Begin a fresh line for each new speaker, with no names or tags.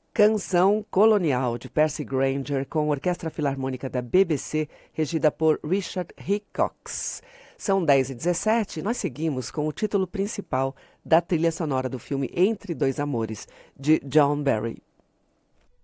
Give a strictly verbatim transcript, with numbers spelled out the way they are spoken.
Canção Colonial, de Percy Grainger, com a Orquestra Filarmônica da B B C, regida por Richard Hickox. São dez e dezessete, nós seguimos com o título principal da trilha sonora do filme Entre Dois Amores, de John Barry.